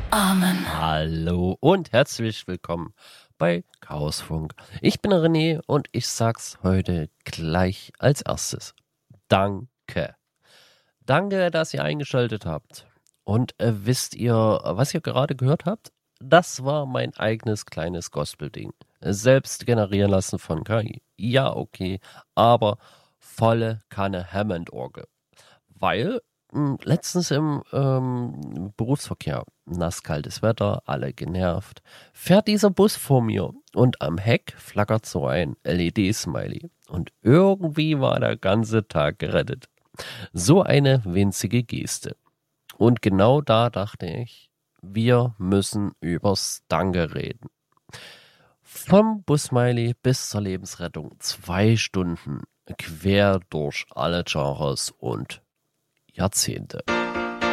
Amen. Hallo und herzlich willkommen bei Chaosfunk. Ich bin René und ich sag's heute gleich als erstes. Danke. Danke, dass ihr eingeschaltet habt. Und wisst ihr, was ihr gerade gehört habt? Das war mein eigenes kleines Gospel-Ding. Selbst generieren lassen von KI. Ja, okay, aber volle Kanne Hammond-Orgel. Weil letztens im Berufsverkehr, nasskaltes Wetter, alle genervt, fährt dieser Bus vor mir und am Heck flackert so ein LED-Smiley. Und irgendwie war der ganze Tag gerettet. So eine winzige Geste. Und genau da dachte ich, wir müssen übers Danke reden. Vom Bus-Smiley bis zur Lebensrettung 2 Stunden quer durch alle Genres und Jahrzehnte.